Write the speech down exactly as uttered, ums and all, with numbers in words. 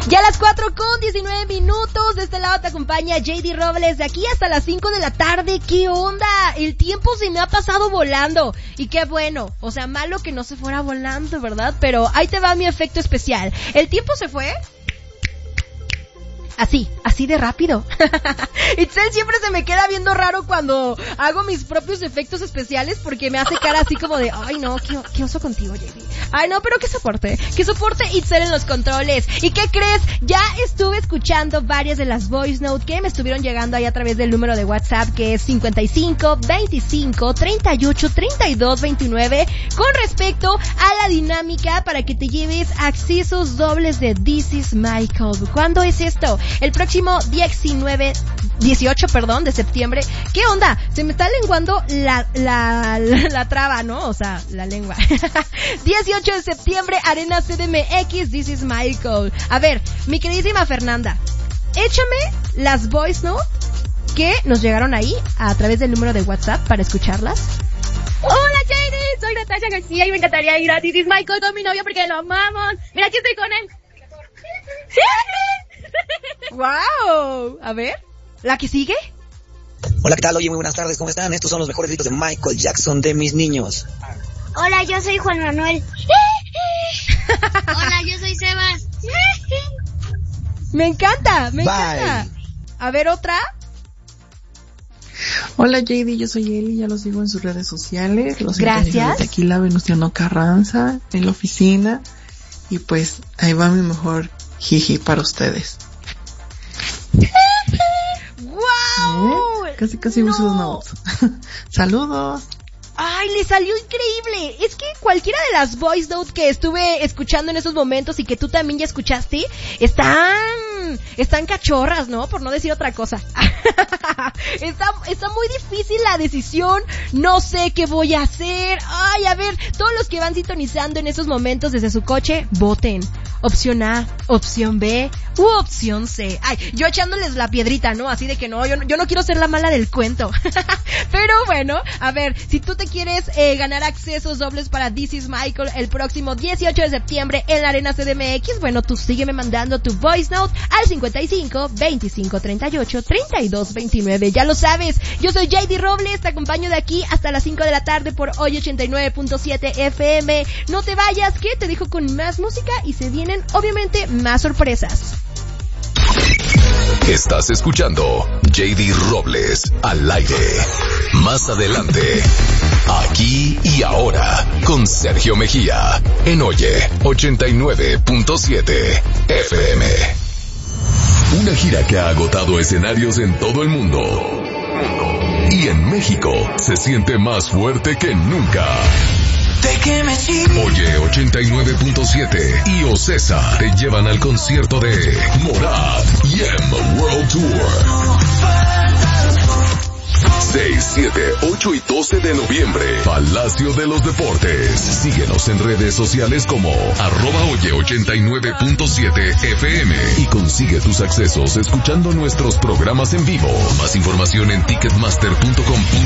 Ya a las cuatro con diecinueve minutos, de este lado te acompaña J D Robles, de aquí hasta las cinco de la tarde. ¿Qué onda? El tiempo se me ha pasado volando, y qué bueno, o sea, malo que no se fuera volando, ¿verdad? Pero ahí te va mi efecto especial. El tiempo se fue así, así de rápido. Itzel siempre se me queda viendo raro cuando hago mis propios efectos especiales, porque me hace cara así como de, ay no, qué, qué oso contigo, J D. Ay no, pero que soporte, que soporte Itzel en los controles. ¿Y qué crees? Ya estuve escuchando varias de las voice notes que me estuvieron llegando ahí a través del número de WhatsApp, que es cincuenta y cinco, veinticinco, treinta y ocho, treinta y dos, veintinueve, con respecto a la dinámica para que te lleves accesos dobles de This Is Michael. ¿Cuándo es esto? El próximo diecinueve, dieciocho, perdón, de septiembre. ¿Qué onda? Se me está lenguando la, la, la, la traba, ¿no? O sea, la lengua. dieciocho de septiembre, Arena C D M X, This Is Michael. A ver, mi queridísima Fernanda, échame las voice notes que nos llegaron ahí a través del número de WhatsApp para escucharlas. Hola J D, soy Natasha García y me encantaría ir a This Is Michael con mi novio porque lo amamos. Mira, aquí estoy con él. ¡Wow! A ver, ¿la que sigue? Hola, ¿qué tal? Oye, muy buenas tardes, ¿cómo están? Estos son los mejores gritos de Michael Jackson de mis niños. Hola, yo soy Juan Manuel. Hola, yo soy Sebas. Me encanta, me Bye. encanta. A ver, otra. Hola J D, yo soy Eli, ya los sigo en sus redes sociales. Los Gracias. De Tequila Venustiano Carranza, en la oficina. Y pues ahí va mi mejor jiji para ustedes. ¡Wow! ¿Eh? Casi casi uso No. notes. Saludos. ¡Ay, le salió increíble! Es que cualquiera de las voice notes que estuve escuchando en esos momentos y que tú también ya escuchaste, están... están cachorras, ¿no? Por no decir otra cosa. está, está muy difícil la decisión, no sé qué voy a hacer. Ay, a ver, todos los que van sintonizando en esos momentos desde su coche, voten. Opción A, opción B, u opción C. Ay, yo echándoles la piedrita, ¿no? Así de que no, yo no, yo no quiero ser la mala del cuento. Pero bueno, a ver, si tú te quieres eh, ganar accesos dobles para This Is Michael el próximo dieciocho de septiembre en la Arena C D M X, bueno, tú sígueme mandando tu voice note al cincuenta y cinco, veinticinco, treinta y ocho, treinta y dos, veintinueve. Ya lo sabes, yo soy J D Robles, te acompaño de aquí hasta las cinco de la tarde por hoy ochenta y nueve punto siete F M. No te vayas, que te dejo con más música y se vienen obviamente más sorpresas. Estás escuchando J D Robles al aire. Más adelante, aquí y ahora, con Sergio Mejía, en Oye ochenta y nueve punto siete F M. Una gira que ha agotado escenarios en todo el mundo. Y en México se siente más fuerte que nunca. Oye ochenta y nueve punto siete y Ocesa te llevan al concierto de Morat y M World Tour. seis, siete, ocho y doce de noviembre, Palacio de los Deportes. Síguenos en redes sociales como arroba oye ochenta y nueve punto siete F M y consigue tus accesos escuchando nuestros programas en vivo. Más información en ticketmaster punto com.